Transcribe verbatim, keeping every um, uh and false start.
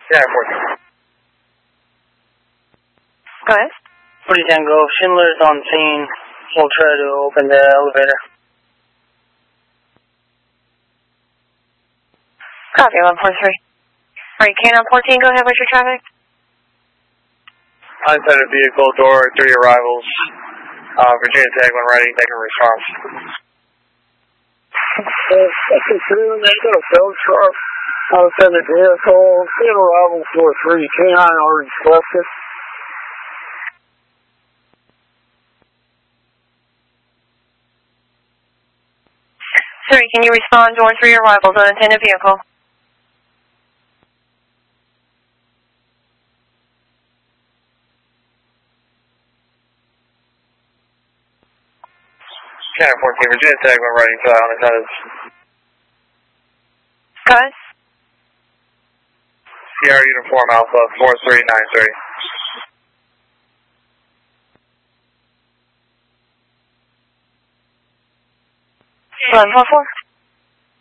Yeah, fourteen. Go ahead. forty Tango, Schindler's on scene. We'll try to open the elevator. Copy, one four three. Alright, Canon fourteen, go ahead with your traffic. Unsighted vehicle, door three arrivals. Uh, Virginia Tech, when ready, taking response. Section two, they got a field truck. Unsighted vehicle, three arrivals, door three, K nine already selected. Sorry, can you respond? Door three arrivals, unattended vehicle. Cannon fourteen, Virginia Tech, when ready for that unattended. Guys? Sierra Uniform Alpha, four three nine three. one four four.